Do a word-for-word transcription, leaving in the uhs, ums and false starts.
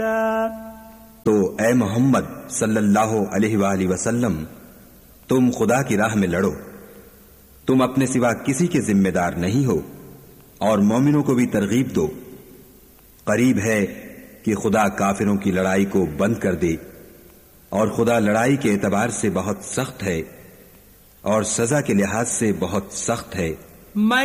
तो ए मोहम्मद सल्लल्लाहु अलैहि वसल्लम, तुम खुदा की राह में लड़ो। तुम अपने सिवा किसी के जिम्मेदार नहीं हो और मोमिनों को भी तरगीब दो। करीब है कि खुदा काफिरों की लड़ाई को बंद कर दे और खुदा लड़ाई के एतबार से बहुत सख्त है और सजा के लिहाज से बहुत सख्त है।